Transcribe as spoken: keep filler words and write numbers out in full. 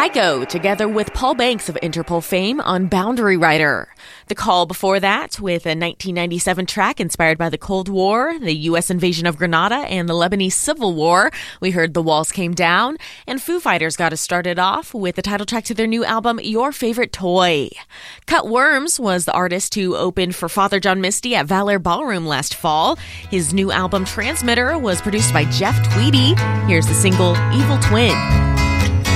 Kygo, together with Paul Banks of Interpol fame on Boundary Rider. The Call before that, with a nineteen ninety-seven track inspired by the Cold War, the U S invasion of Grenada, and the Lebanese Civil War. We heard The Walls Came Down, and Foo Fighters got us started off with the title track to their new album, Your Favorite Toy. Cut Worms was the artist who opened for Father John Misty at Valor Ballroom last fall. His new album, Transmitter, was produced by Jeff Tweedy. Here's the single, Evil Twin.